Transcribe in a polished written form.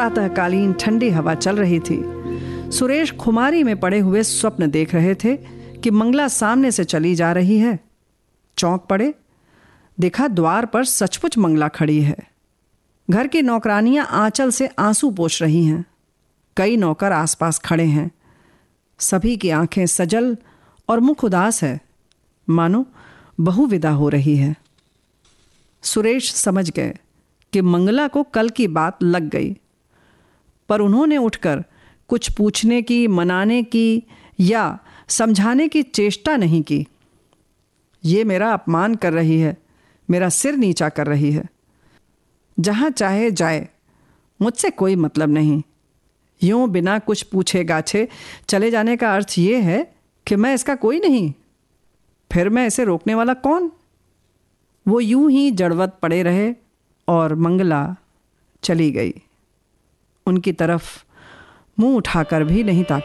प्रातःकालीन ठंडी हवा चल रही थी। सुरेश खुमारी में पड़े हुए स्वप्न देख रहे थे कि मंगला सामने से चली जा रही है। चौंक पड़े, देखा द्वार पर सचमुच मंगला खड़ी है। घर की नौकरानियां आंचल से आंसू पोंछ रही हैं। कई नौकर आसपास खड़े हैं। सभी की आंखें सजल और मुख उदास है, मानो बहू विदा हो रही है। सुरेश समझ गए कि मंगला को कल की बात लग गई, पर उन्होंने उठकर कुछ पूछने की, मनाने की या समझाने की चेष्टा नहीं की। ये मेरा अपमान कर रही है, मेरा सिर नीचा कर रही है। जहां चाहे जाए, मुझसे कोई मतलब नहीं। यूं बिना कुछ पूछे गाछे चले जाने का अर्थ ये है कि मैं इसका कोई नहीं। फिर मैं इसे रोकने वाला कौन? वो यूं ही जड़वत पड़े रहे और मंगला चली गई। उनकी तरफ मुंह उठाकर भी नहीं ताका।